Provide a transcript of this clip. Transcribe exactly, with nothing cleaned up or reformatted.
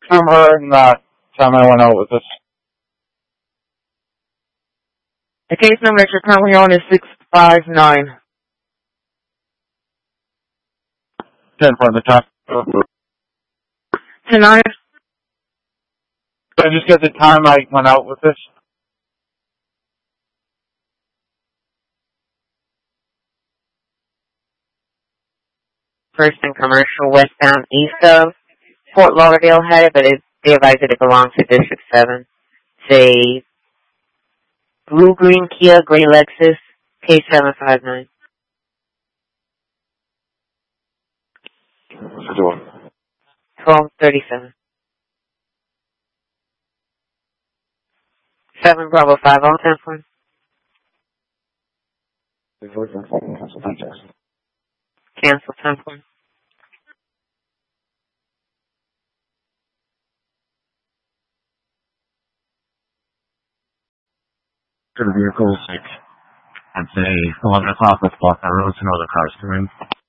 from her and the time I went out with this. The case number that you're currently on is six five nine. ten from the top. Tonight? I just got the time I went out with this. First and Commercial, westbound east of Fort Lauderdale had it, but it, they advised that it belongs to District seven. It's a blue-green Kia, gray Lexus, K seven five nine. What's it doing? twelve thirty-seven. seven Bravo five, all ten for him. Cancel, ten for him. To the vehicle, like, I'd say eleven o'clock, let's block that road so no other cars come in.